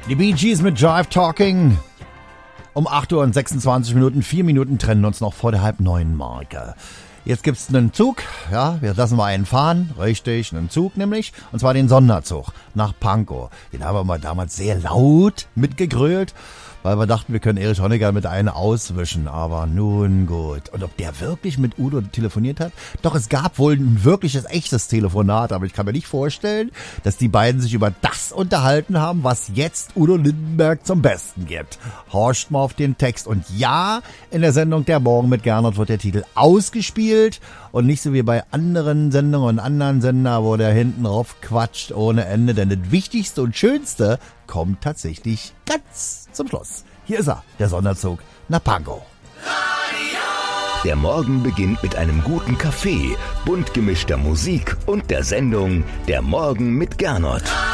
Die Bee Gees mit Jive Talking. Um 8 Uhr und 26 Minuten, 4 Minuten trennen uns noch vor der 8:30-Marke. Jetzt gibt's einen Zug, ja, wir lassen mal einen fahren, richtig, einen Zug nämlich, und zwar den Sonderzug nach Pankow. Den haben wir mal damals sehr laut mitgegrölt, weil wir dachten, wir können Erich Honecker mit einem auswischen, aber nun gut. Und ob der wirklich mit Udo telefoniert hat? Doch, es gab wohl ein wirkliches, echtes Telefonat, aber ich kann mir nicht vorstellen, dass die beiden sich über das unterhalten haben, was jetzt Udo Lindenberg zum Besten gibt. Horcht mal auf den Text. Und ja, in der Sendung Der Morgen mit Gernot wird der Titel ausgespielt und nicht so wie bei anderen Sendungen und anderen Sender, wo der hinten rauf quatscht ohne Ende, denn das Wichtigste und Schönste kommt tatsächlich ganz zum Schluss. Hier ist er, der Sonderzug nach Pankow. Der Morgen beginnt mit einem guten Kaffee, bunt gemischter Musik und der Sendung Der Morgen mit Gernot.